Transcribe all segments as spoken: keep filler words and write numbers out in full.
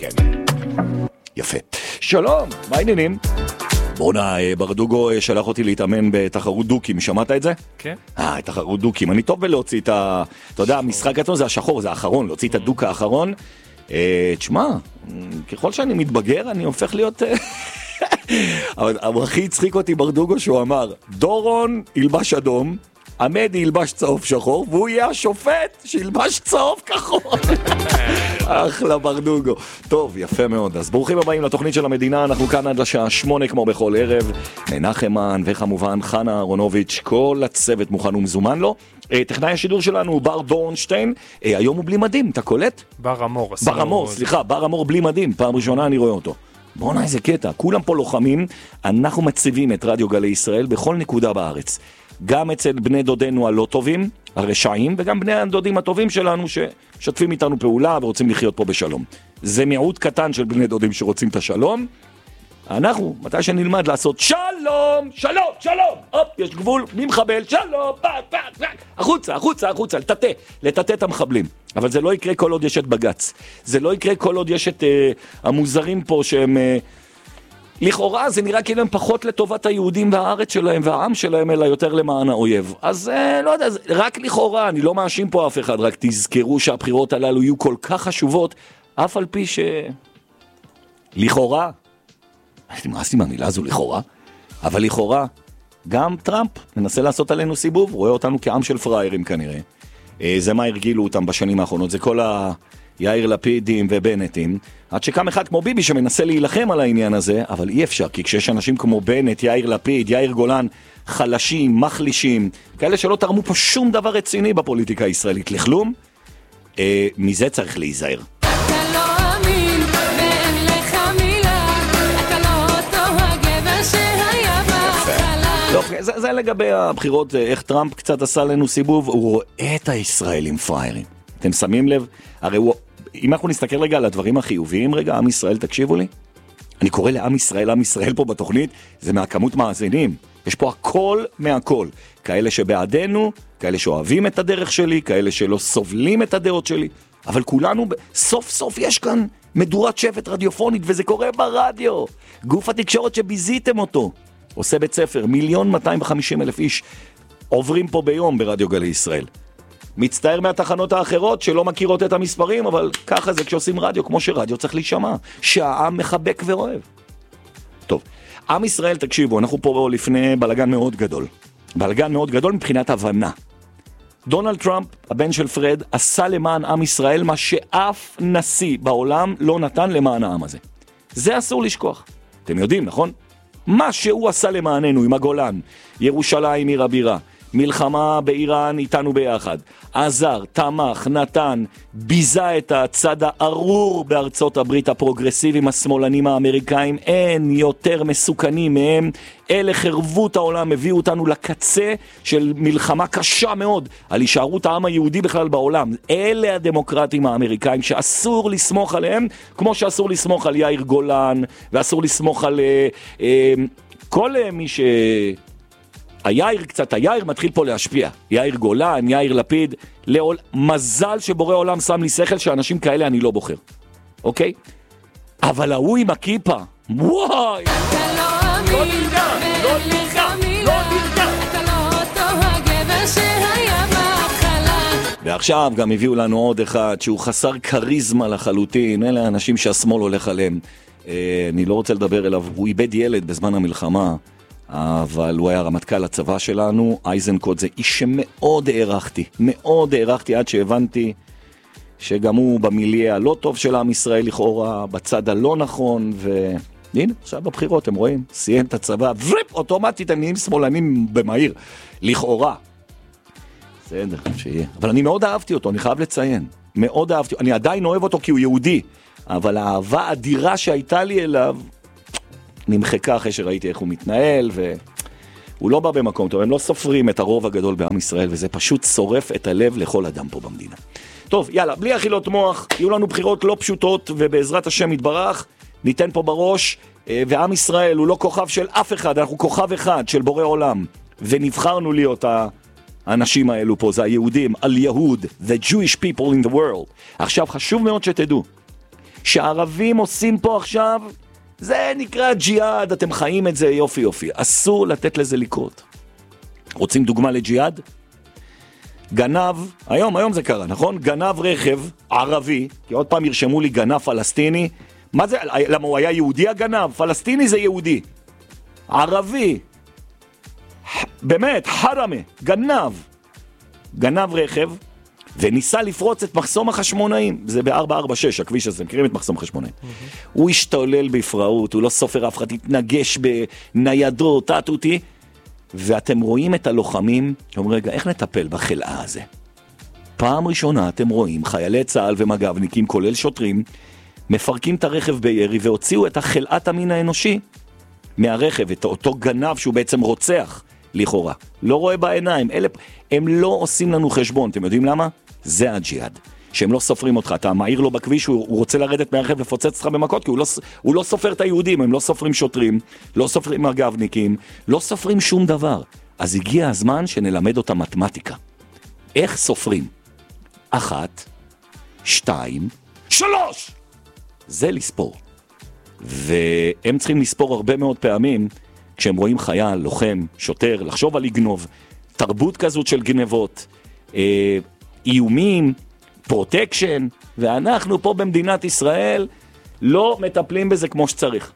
כן. יפה. שלום, מה העניינים? בונה, ברדוגו שלח אותי להתאמן בתחרות דוקים, שמעת את זה? כן. אה, תחרות דוקים. אני טוב בלהוציא את ה... אתה יודע, המשחק עצמו זה השחור, זה האחרון, להוציא את הדוק האחרון. תשמע, ככל שאני מתבגר, אני הופך להיות... אבל הכי הצחיק אותי ברדוגו שהוא אמר, דורון ילבש אדום, עמדי ילבש צהוב שחור, והוא יהיה השופט שילבש צהוב כחול. אחלה ברדוגו. טוב, יפה מאוד. אז ברוכים הבאים לתוכנית של המדינה, אנחנו כאן עד לשעה שמונה כמו בכל ערב. מנחם מן וכמובן חנה אהרונוביץ', כל הצוות מוכן ומזומן לו. טכנאי השידור שלנו הוא בר דורנשטיין, היום הוא בלי מדים, אתה קולט? בר אמור. בר אמור, סליחה, בר אמור בלי מדים, פעם ראשונה אני רואה אותו. בואו נע איזה קטע, כולם פה לוחמים, אנחנו מציבים את רדיו גלי ישראל בכל נקודה בארץ. גם אצל בני דודינו הלא טובים, הרשעים, וגם בני הדודים הטובים שלנו ששתפים איתנו פעולה ורוצים לחיות פה בשלום. זה מיעוט קטן של בני דודים שרוצים את השלום. אנחנו, מתי שנלמד לעשות שלום, שלום, שלום, הופ, יש גבול, מי מחבל, שלום, פק, פק, פק, החוצה, החוצה, החוצה, לטטה, לטטה את המחבלים. אבל זה לא יקרה כל עוד יש את בגץ. זה לא יקרה כל עוד יש את אה, המוזרים פה שהם... אה, לכאורה זה נראה כאילו הם פחות לטובת היהודים והארץ שלהם והעם שלהם, אלא יותר למען האויב. אז אה, לא יודע, רק לכאורה, אני לא מאשים פה אף אחד, רק תזכרו שהבחירות הללו יהיו כל כך חשובות, אף על פי ש... לכאורה, נמאסתי מהמילה הזו לכאורה, אבל לכאורה, גם טראמפ מנסה לעשות עלינו סיבוב, רואה אותנו כעם של פריירים כנראה. אה, זה מה הרגילו אותם בשנים האחרונות, זה כל ה... יאיר לפידים ובנטים, עד שקם אחד כמו ביבי שמנסה להילחם על העניין הזה, אבל אי אפשר, כי כשיש אנשים כמו בנט, יאיר לפיד, יאיר גולן, חלשים, מחלישים, כאלה שלא תרמו פה שום דבר רציני בפוליטיקה הישראלית, לכלום, אה, מזה צריך להיזהר. אתה לא אמין, ואין לך מילה, אתה לא אותו הגבר שהיה בהתחלה. לא, זה, זה לגבי הבחירות, איך טראמפ קצת עשה לנו סיבוב, הוא רואה את הישראלים פריירים. אתם שמים לב? הרי הוא... אם אנחנו נסתכל רגע על הדברים החיוביים, רגע, עם ישראל, תקשיבו לי. אני קורא לעם ישראל, עם ישראל פה בתוכנית, זה מהכמות מאזינים. יש פה הכל מהכל. כאלה שבעדנו, כאלה שאוהבים את הדרך שלי, כאלה שלא סובלים את הדעות שלי. אבל כולנו, סוף סוף יש כאן מדורת שבט רדיופונית, וזה קורה ברדיו. גוף התקשורת שביזיתם אותו. עושה בית ספר, מיליון מאתיים וחמישים אלף איש עוברים פה ביום ברדיו גלי ישראל. מצטער מהתחנות האחרות שלא מכירות את המספרים, אבל ככה זה כשעושים רדיו, כמו שרדיו צריך להישמע, שהעם מחבק ואוהב. טוב, עם ישראל, תקשיבו, אנחנו פה לפני בלגן מאוד גדול. בלגן מאוד גדול מבחינת הבנה. דונלד טראמפ, הבן של פרד, עשה למען עם ישראל מה שאף נשיא בעולם לא נתן למען העם הזה. זה אסור לשכוח. אתם יודעים, נכון? מה שהוא עשה למעננו עם הגולן, ירושלים עיר הבירה, מלחמה באיראן איתנו ביחד, עזר, תמך, נתן, ביזה את הצד הארור בארצות הברית הפרוגרסיביים השמאלנים האמריקאים, אין יותר מסוכנים מהם, אלה חרבו את העולם, הביאו אותנו לקצה של מלחמה קשה מאוד על הישארות העם היהודי בכלל בעולם. אלה הדמוקרטים האמריקאים שאסור לסמוך עליהם, כמו שאסור לסמוך על יאיר גולן, ואסור לסמוך על אה, אה, כל אה, מי ש... היאיר קצת, היאיר מתחיל פה להשפיע. יאיר גולן, יאיר לפיד, לעול... מזל שבורא עולם שם לי שכל שאנשים כאלה אני לא בוחר. אוקיי? אבל ההוא עם הכיפה, וואי! אתה לא אמין, לא נרגע, לא נרגע, לא נרגע. אתה לא אותו הגבר שהיה בהתחלה. ועכשיו גם הביאו לנו עוד אחד שהוא חסר קריזמה לחלוטין, אלה האנשים שהשמאל הולך עליהם. אה, אני לא רוצה לדבר אליו, הוא איבד ילד בזמן המלחמה, אבל הוא היה רמטכ"ל הצבא שלנו, אייזנקוט, זה איש שמאוד הערכתי, מאוד הערכתי עד שהבנתי שגם הוא במיליה הלא טוב של עם ישראל לכאורה, בצד הלא נכון, והנה, עכשיו בבחירות, אתם רואים, סיים את הצבא, וריפ, אוטומטית, הם נהיים שמאלנים במהיר, לכאורה. בסדר, שיהיה. אבל אני מאוד אהבתי אותו, אני חייב לציין, מאוד אהבתי, אני עדיין אוהב אותו כי הוא יהודי, אבל האהבה האדירה שהייתה לי אליו, נמחקה אחרי שראיתי איך הוא מתנהל, והוא לא בא במקום טוב, הם לא סופרים את הרוב הגדול בעם ישראל, וזה פשוט שורף את הלב לכל אדם פה במדינה. טוב, יאללה, בלי אכילות מוח, יהיו לנו בחירות לא פשוטות, ובעזרת השם יתברך, ניתן פה בראש, ועם ישראל הוא לא כוכב של אף אחד, אנחנו כוכב אחד של בורא עולם, ונבחרנו להיות האנשים האלו פה, זה היהודים, על יהוד, the Jewish people in the world. עכשיו, חשוב מאוד שתדעו, שהערבים עושים פה עכשיו, זה נקרא ג'יהאד, אתם חיים את זה יופי יופי. אסור לתת לזה לקרות. רוצים דוגמה לג'יהאד? גנב, היום, היום זה קרה, נכון? גנב רכב ערבי, כי עוד פעם ירשמו לי גנב פלסטיני. מה זה? למה הוא היה יהודי הגנב? פלסטיני זה יהודי. ערבי. באמת, חרמה, גנב. גנב רכב, וניסה לפרוץ את מחסום החשמונאים. זה ב-ארבע ארבע שש, הכביש הזה, מכירים את מחסום החשמונאים. Mm-hmm. הוא השתולל בפראות, הוא לא סופר אף אחד, התנגש בניידות, תעתותי, ואתם רואים את הלוחמים, שאומרים, רגע, איך נטפל בחלאה הזה? פעם ראשונה אתם רואים חיילי צהל ומג"בניקים, כולל שוטרים, מפרקים את הרכב בירי, והוציאו את החלאת המין האנושי מהרכב, את אותו גנב שהוא בעצם רוצח, לכאורה. לא רואה בעיניים, אלה, הם לא עושים לנו חשבון, אתם יודעים למה? זה הג'יהאד. שהם לא סופרים אותך, אתה מעיר לו בכביש, הוא, הוא רוצה לרדת מהרכב לפוצץ אותך במכות, כי הוא לא, הוא לא סופר את היהודים, הם לא סופרים שוטרים, לא סופרים מג"בניקים, לא סופרים שום דבר. אז הגיע הזמן שנלמד אותה מתמטיקה. איך סופרים? אחת, שתיים, שלוש! זה לספור. והם צריכים לספור הרבה מאוד פעמים, כשהם רואים חייל, לוחם, שוטר, לחשוב על לגנוב, תרבות כזאת של גנבות, אה, איומים, פרוטקשן, ואנחנו פה במדינת ישראל לא מטפלים בזה כמו שצריך.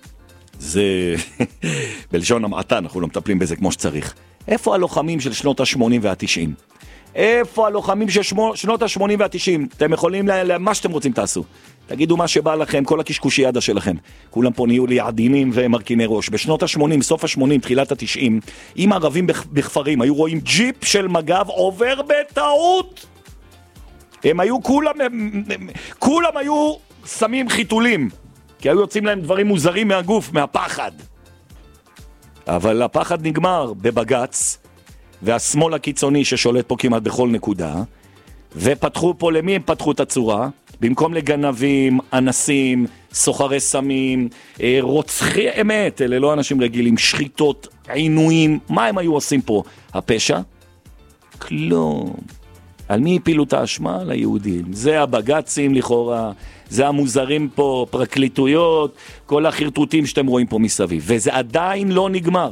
זה, בלשון המעטה, אנחנו לא מטפלים בזה כמו שצריך. איפה הלוחמים של שנות ה-שמונים וה-תשעים? איפה הלוחמים של שנות ה-שמונים וה-תשעים? אתם יכולים, מה שאתם רוצים תעשו. תגידו מה שבא לכם, כל הקשקושי ידע שלכם. כולם פה נהיו לי עדינים ומרכיני ראש. בשנות ה-שמונים, סוף ה-שמונים, תחילת ה-תשעים, אם ערבים בכפרים היו רואים ג'יפ של מג"ב עובר בטעות, הם היו כולם, הם, הם, כולם היו שמים חיתולים, כי היו יוצאים להם דברים מוזרים מהגוף, מהפחד. אבל הפחד נגמר בבגץ, והשמאל הקיצוני ששולט פה כמעט בכל נקודה, ופתחו פה, למי הם פתחו את הצורה? במקום לגנבים, אנסים, סוחרי סמים, רוצחי אמת, אלה לא אנשים רגילים, שחיטות, עינויים, מה הם היו עושים פה? הפשע? כלום. על מי הפילו את האשמה? ליהודים. זה הבגצים לכאורה, זה המוזרים פה, פרקליטויות, כל החרטוטים שאתם רואים פה מסביב. וזה עדיין לא נגמר.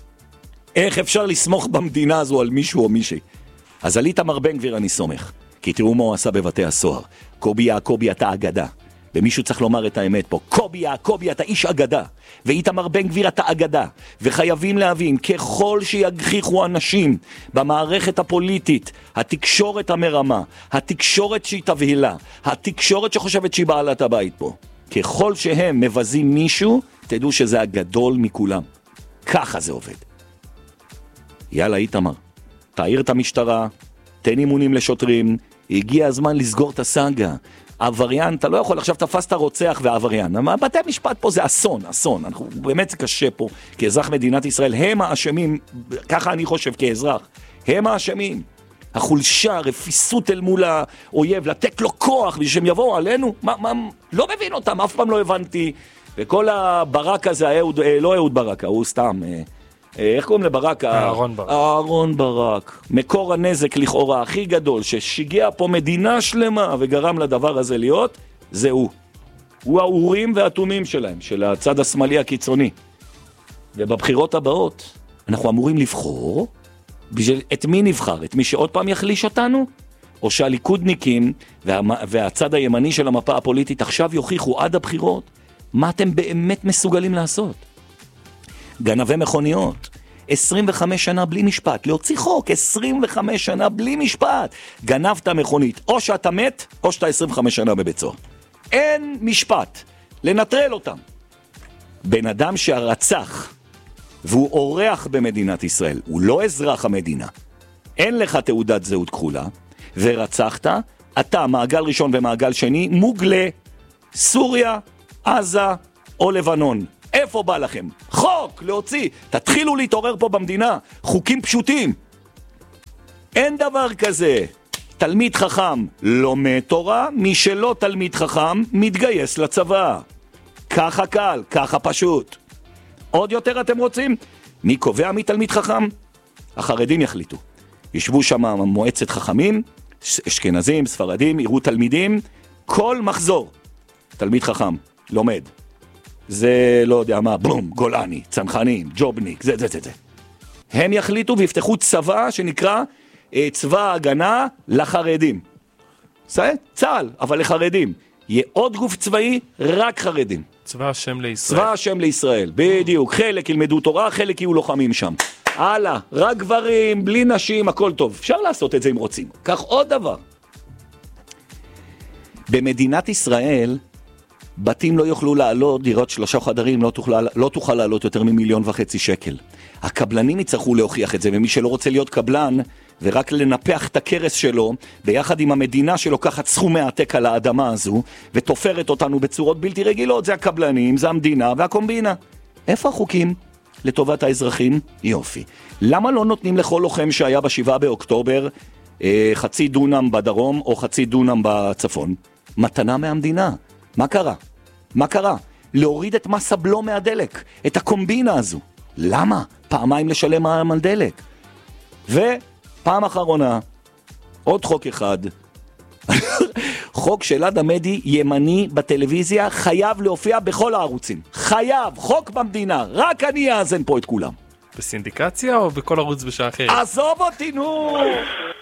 איך אפשר לסמוך במדינה הזו על מישהו או מישהי? אז על איתמר בן גביר אני סומך. כי תראו מה הוא עשה בבתי הסוהר. קובי יעקובי אתה אגדה. ומישהו צריך לומר את האמת פה. קובי יעקובי אתה איש אגדה. ואיתמר בן גביר אתה אגדה. וחייבים להבין, ככל שיגחיכו אנשים במערכת הפוליטית, התקשורת המרמה, התקשורת שהיא תבהילה, התקשורת שחושבת שהיא בעלת הבית פה, ככל שהם מבזים מישהו, תדעו שזה הגדול מכולם. ככה זה עובד. יאללה איתמר, תעיר את המשטרה, תן אימונים לשוטרים, הגיע הזמן לסגור את הסאגה. עבריין, אתה לא יכול, עכשיו תפסת רוצח ועבריין. בתי משפט פה זה אסון, אסון. אנחנו, באמת זה קשה פה, כאזרח מדינת ישראל, הם האשמים, ככה אני חושב כאזרח, הם האשמים. החולשה, הרפיסות אל מול האויב, לתת לו כוח, בשביל שהם יבואו עלינו, מה, מה, לא מבין אותם, אף פעם לא הבנתי. וכל הברק הזה, האהוד, לא אהוד ברק, הוא סתם... איך קוראים לברק? אהרון ברק. אהרון ברק. מקור הנזק לכאורה הכי גדול, ששיגע פה מדינה שלמה וגרם לדבר הזה להיות, זה הוא. הוא האורים והאטומים שלהם, של הצד השמאלי הקיצוני. ובבחירות הבאות, אנחנו אמורים לבחור, בשביל, את מי נבחר? את מי שעוד פעם יחליש אותנו? או שהליכודניקים וה, והצד הימני של המפה הפוליטית עכשיו יוכיחו עד הבחירות, מה אתם באמת מסוגלים לעשות? גנבי מכוניות, עשרים וחמש שנה בלי משפט, להוציא חוק, עשרים וחמש שנה בלי משפט, גנבת מכונית, או שאתה מת, או שאתה עשרים וחמש שנה בבית סוהר. אין משפט, לנטרל אותם. בן אדם שהרצח, והוא אורח במדינת ישראל, הוא לא אזרח המדינה, אין לך תעודת זהות כחולה, ורצחת, אתה מעגל ראשון ומעגל שני, מוגלה, סוריה, עזה או לבנון. איפה בא לכם? חוק, להוציא. תתחילו להתעורר פה במדינה. חוקים פשוטים. אין דבר כזה. תלמיד חכם לומד תורה, מי שלא תלמיד חכם מתגייס לצבא. ככה קל, ככה פשוט. עוד יותר אתם רוצים? מי קובע מי תלמיד חכם? החרדים יחליטו. ישבו שם מועצת חכמים, אשכנזים, ספרדים, יראו תלמידים, כל מחזור. תלמיד חכם, לומד. זה לא יודע מה, בום, גולני, צנחנים, ג'ובניק, זה, זה, זה, זה. הם יחליטו ויפתחו צבא שנקרא אה, צבא ההגנה לחרדים. בסדר? צה"ל, אבל לחרדים. יהיה עוד גוף צבאי, רק חרדים. צבא השם לישראל. צבא השם לישראל, בדיוק. חלק ילמדו תורה, חלק יהיו לוחמים שם. הלאה, רק גברים, בלי נשים, הכל טוב. אפשר לעשות את זה אם רוצים. כך עוד דבר. במדינת ישראל, בתים לא יוכלו לעלות, דירות שלושה חדרים לא תוכל, לא תוכל לעלות יותר ממיליון וחצי שקל. הקבלנים יצטרכו להוכיח את זה, ומי שלא רוצה להיות קבלן, ורק לנפח את הכרס שלו, ביחד עם המדינה שלוקחת סכומי העתק על האדמה הזו, ותופרת אותנו בצורות בלתי רגילות, זה הקבלנים, זה המדינה והקומבינה. איפה החוקים? לטובת האזרחים? יופי. למה לא נותנים לכל לוחם שהיה בשבעה באוקטובר, אה, חצי דונם בדרום או חצי דונם בצפון? מתנה מהמדינה. מה קרה? מה קרה? להוריד את מס הבלו מהדלק, את הקומבינה הזו. למה? פעמיים לשלם מע"מ על דלק. ופעם אחרונה, עוד חוק אחד, חוק של אלעד עמדי, ימני בטלוויזיה, חייב להופיע בכל הערוצים. חייב, חוק במדינה, רק אני אאזן פה את כולם. בסינדיקציה או בכל ערוץ בשעה אחרת? עזוב אותי, נו!